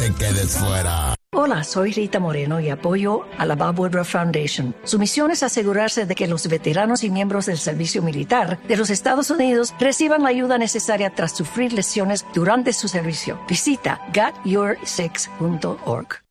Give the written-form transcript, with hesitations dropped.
te quedes fuera. Hola, soy Rita Moreno y apoyo a la Bob Woodruff Foundation. Su misión es asegurarse de que los veteranos y miembros del servicio militar de los Estados Unidos reciban la ayuda necesaria tras sufrir lesiones durante su servicio. Visita GetYourSix.org.